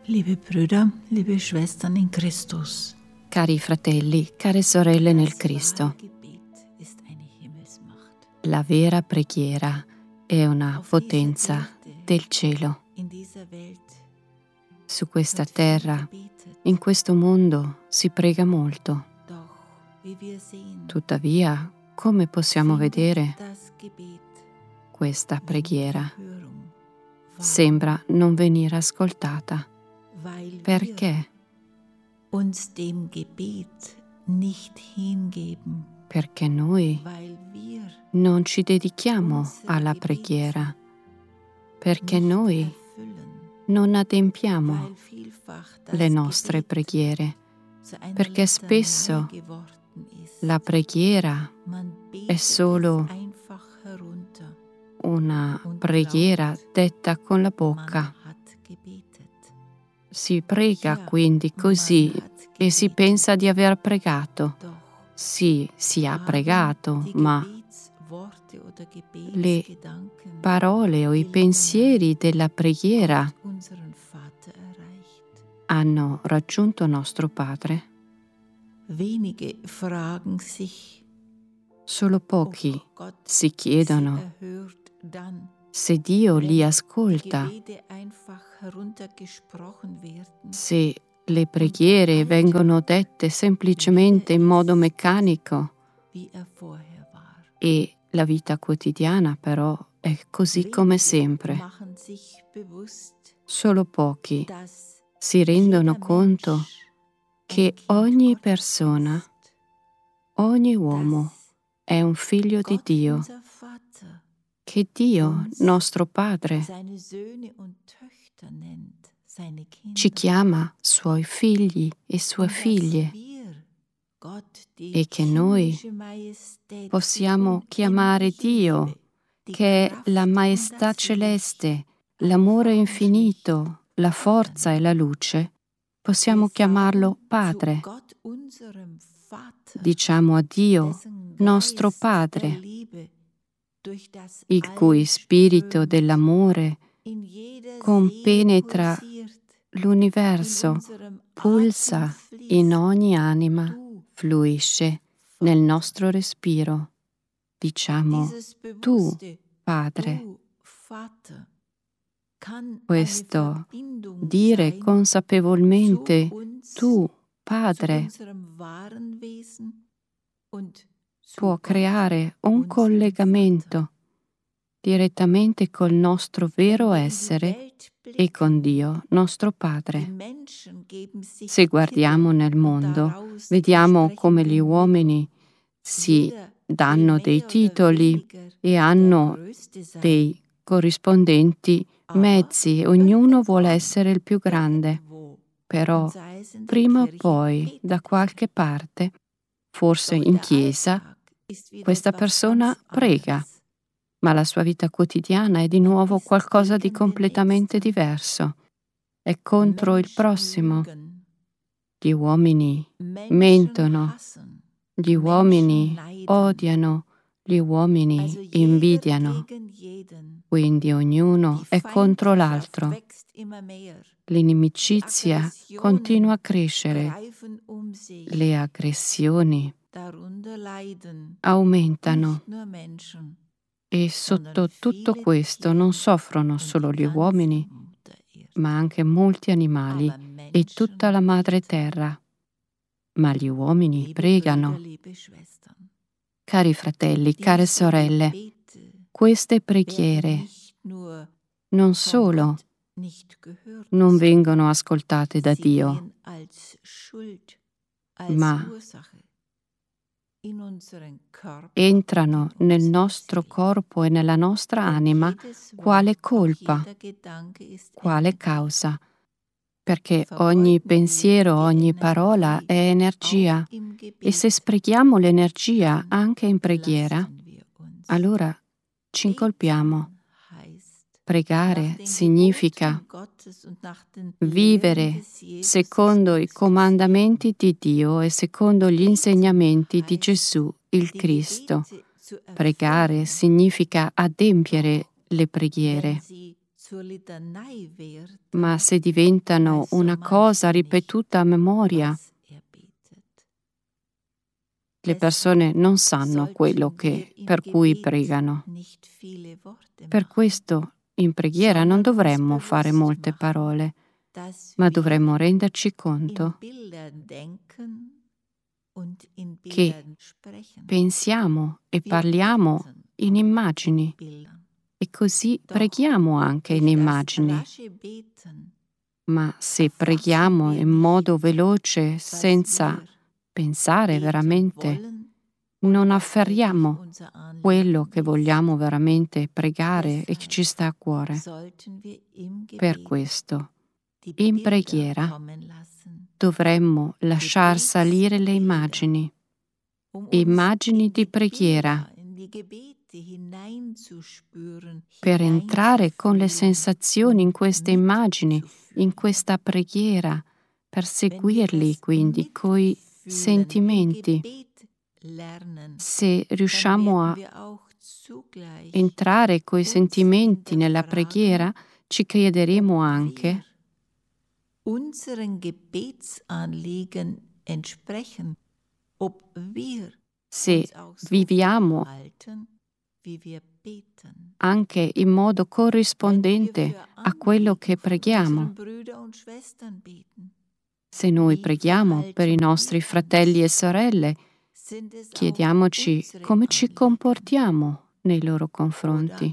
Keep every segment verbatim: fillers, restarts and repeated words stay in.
Liebe Brüder, liebe Schwestern in Christus. Cari fratelli, care sorelle nel Cristo, la vera preghiera è una potenza del cielo. Su questa terra, in questo mondo, si prega molto. Tuttavia, come possiamo vedere, questa preghiera sembra non venire ascoltata. Perché? Uns dem Gebet nicht hingeben, perché noi non ci dedichiamo alla preghiera, perché noi non adempiamo le nostre preghiere, perché spesso la preghiera è solo una preghiera detta con la bocca. Si prega quindi così e si pensa di aver pregato. Sì, si ha pregato, ma le parole o i pensieri della preghiera hanno raggiunto nostro Padre? Solo pochi si chiedono se Dio li ascolta, se le preghiere vengono dette semplicemente in modo meccanico e la vita quotidiana però è così come sempre. Solo pochi si rendono conto che ogni persona, ogni uomo è un figlio di Dio, che Dio, nostro Padre, ci chiama suoi figli e sue figlie e che noi possiamo chiamare Dio, che è la maestà celeste, l'amore infinito, la forza e la luce, possiamo chiamarlo Padre. Diciamo a Dio, nostro Padre, il cui spirito dell'amore compenetra l'universo, pulsa in ogni anima, fluisce nel nostro respiro. Diciamo, tu, Padre. Questo dire consapevolmente, tu, Padre, può creare un collegamento direttamente col nostro vero essere e con Dio, nostro Padre. Se guardiamo nel mondo, vediamo come gli uomini si danno dei titoli e hanno dei corrispondenti mezzi, ognuno vuole essere il più grande, però prima o poi, da qualche parte, forse in chiesa, questa persona prega, ma la sua vita quotidiana è di nuovo qualcosa di completamente diverso. È contro il prossimo. Gli uomini mentono, gli uomini odiano, gli uomini invidiano. Quindi ognuno è contro l'altro. L'inimicizia continua a crescere. Le aggressioni aumentano. E sotto tutto questo non soffrono solo gli uomini, ma anche molti animali e tutta la madre terra. Ma gli uomini pregano. Cari fratelli, care sorelle, queste preghiere non solo non vengono ascoltate da Dio, ma entrano nel nostro corpo e nella nostra anima quale colpa, quale causa, perché ogni pensiero, ogni parola è energia e se sprechiamo l'energia anche in preghiera, allora ci incolpiamo. Pregare significa vivere secondo i comandamenti di Dio e secondo gli insegnamenti di Gesù, il Cristo. Pregare significa adempiere le preghiere. ma se diventano una cosa ripetuta a memoria, le persone non sanno quello che, per cui pregano. Per questo in preghiera non dovremmo fare molte parole, ma dovremmo renderci conto che pensiamo e parliamo in immagini e così preghiamo anche in immagini. Ma se preghiamo in modo veloce, senza pensare veramente, non afferriamo quello che vogliamo veramente pregare e che ci sta a cuore. Per questo, in preghiera, dovremmo lasciar salire le immagini, immagini di preghiera, per entrare con le sensazioni in queste immagini, in questa preghiera, per seguirli quindi coi sentimenti. Se riusciamo a entrare coi sentimenti nella preghiera, ci crederemo anche se viviamo anche in modo corrispondente a quello che preghiamo. Se noi preghiamo per i nostri fratelli e sorelle, chiediamoci come ci comportiamo nei loro confronti.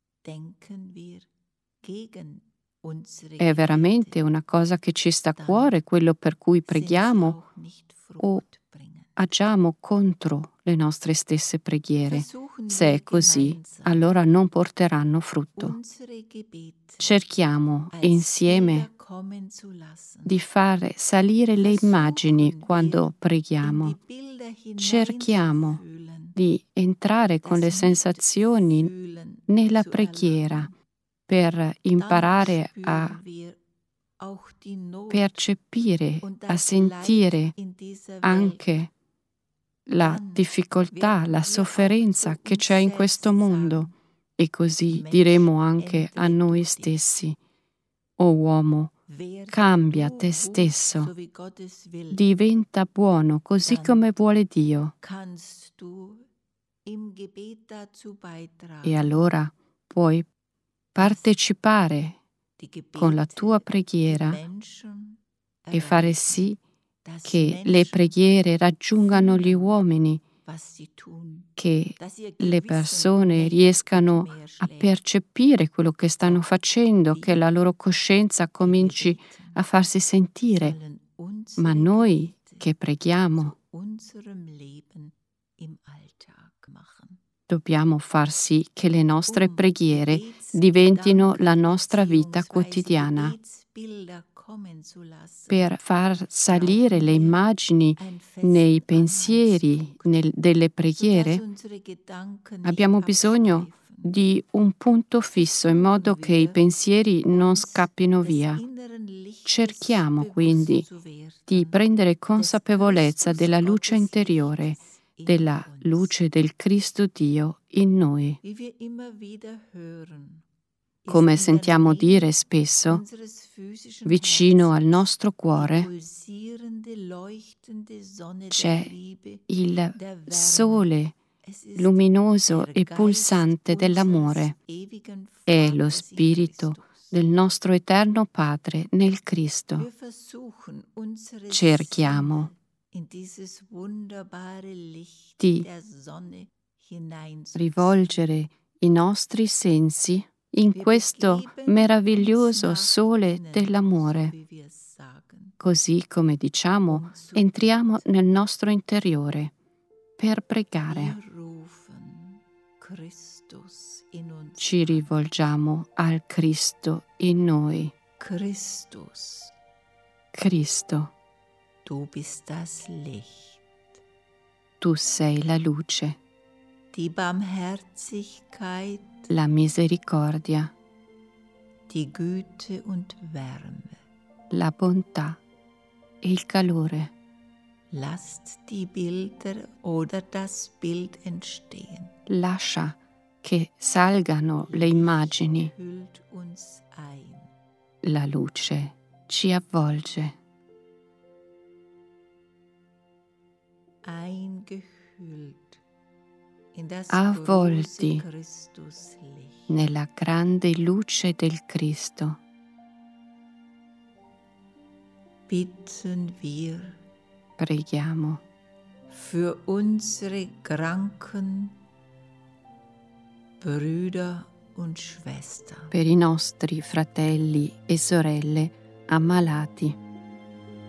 È veramente una cosa che ci sta a cuore quello per cui preghiamo o agiamo contro le nostre stesse preghiere? Se è così, allora non porteranno frutto. Cerchiamo insieme di fare salire le immagini quando preghiamo. Cerchiamo di entrare con le sensazioni nella preghiera per imparare a percepire, a sentire anche la difficoltà, la sofferenza che c'è in questo mondo, e così diremo anche a noi stessi: o uomo, cambia te stesso, diventa buono così come vuole Dio. E allora puoi partecipare con la tua preghiera e fare sì che le preghiere raggiungano gli uomini, che le persone riescano a percepire quello che stanno facendo, che la loro coscienza cominci a farsi sentire. Ma noi che preghiamo dobbiamo far sì che le nostre preghiere diventino la nostra vita quotidiana. Per far salire le immagini nei pensieri nel, delle preghiere, abbiamo bisogno di un punto fisso in modo che i pensieri non scappino via. Cerchiamo quindi di prendere consapevolezza della luce interiore, della luce del Cristo Dio in noi. Come sentiamo dire spesso, vicino al nostro cuore c'è il sole luminoso e pulsante dell'amore. È lo spirito del nostro eterno Padre nel Cristo. Cerchiamo di rivolgere i nostri sensi in questo meraviglioso sole dell'amore. Così come diciamo, entriamo nel nostro interiore per pregare. Ci rivolgiamo al Cristo in noi. Cristo, du bist das Licht. Tu sei la luce, Die Barmherzigkeit, la misericordia, die Güte und Wärme. la bontà e il calore. Lasst die Bilder oder das Bild entstehen. Lascia che salgano le immagini. hüllt uns ein. La luce ci avvolge, Eingehüllt in das avvolti große Christuslicht. nella grande luce del Cristo. Bitten wir Preghiamo für unsere kranken Brüder und Schwestern. per i nostri fratelli e sorelle ammalati.